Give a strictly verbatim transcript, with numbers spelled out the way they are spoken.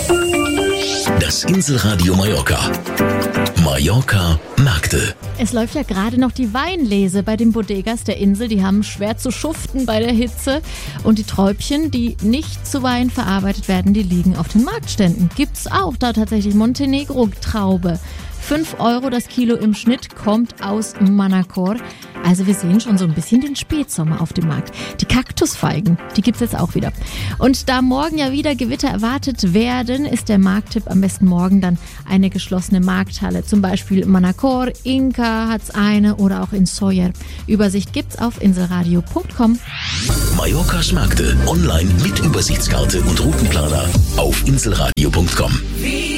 Das Inselradio Mallorca. Mallorca Märkte. Es läuft ja gerade noch die Weinlese bei den Bodegas der Insel. Die haben schwer zu schuften bei der Hitze. Und die Träubchen, die nicht zu Wein verarbeitet werden, die liegen auf den Marktständen. Gibt's auch da tatsächlich Montenegro-Traube. fünf Euro das Kilo im Schnitt, kommt aus Manacor. Also wir sehen schon so ein bisschen den Spätsommer auf dem Markt. Die Kaktusfeigen, die gibt's jetzt auch wieder. Und da morgen ja wieder Gewitter erwartet werden, ist der Markttipp am besten morgen dann eine geschlossene Markthalle. Zum Beispiel Manacor, Inca hat's eine oder auch in Sóller. Übersicht gibt's auf inselradio punkt com. Mallorcas Märkte online mit Übersichtskarte und Routenplaner auf inselradio punkt com.